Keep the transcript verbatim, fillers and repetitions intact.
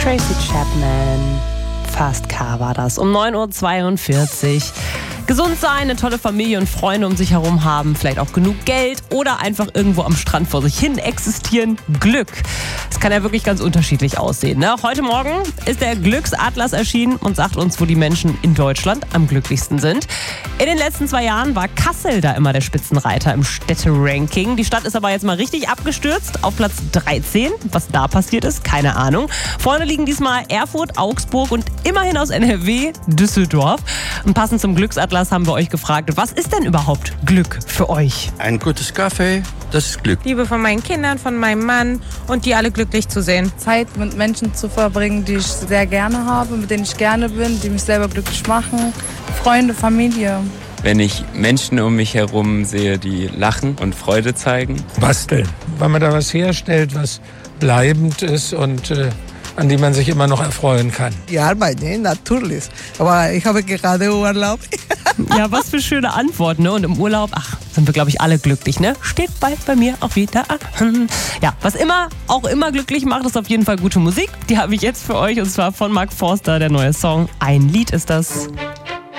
Tracy Chapman. Fast Car war das. Um neun Uhr zweiundvierzig. Gesund sein, eine tolle Familie und Freunde um sich herum haben, vielleicht auch genug Geld oder einfach irgendwo am Strand vor sich hin existieren. Glück. Das kann ja wirklich ganz unterschiedlich aussehen. Ne? Heute Morgen ist der Glücksatlas erschienen und sagt uns, wo die Menschen in Deutschland am glücklichsten sind. In den letzten zwei Jahren war Kassel da immer der Spitzenreiter im Städteranking. Die Stadt ist aber jetzt mal richtig abgestürzt auf Platz dreizehn. Was da passiert ist, keine Ahnung. Vorne liegen diesmal Erfurt, Augsburg und immerhin aus N R W Düsseldorf. Und passend zum Glücksatlas haben wir euch gefragt, was ist denn überhaupt Glück für euch? Ein gutes Kaffee, das ist Glück. Liebe von meinen Kindern, von meinem Mann und die alle glücklich zu sehen. Zeit mit Menschen zu verbringen, die ich sehr gerne habe, mit denen ich gerne bin, die mich selber glücklich machen. Freunde, Familie. Wenn ich Menschen um mich herum sehe, die lachen und Freude zeigen. Basteln, weil man da was herstellt, was bleibend ist und äh, an die man sich immer noch erfreuen kann. Die Arbeit, ne? Natürlich. Aber ich habe gerade Urlaub. Ja, was für schöne Antworten, ne? Und im Urlaub, ach, sind wir, glaube ich, alle glücklich, ne? Steht bald bei mir auch wieder an. Ja, was immer, auch immer glücklich macht, ist auf jeden Fall gute Musik. Die habe ich jetzt für euch, und zwar von Mark Forster, der neue Song. Ein Lied ist das.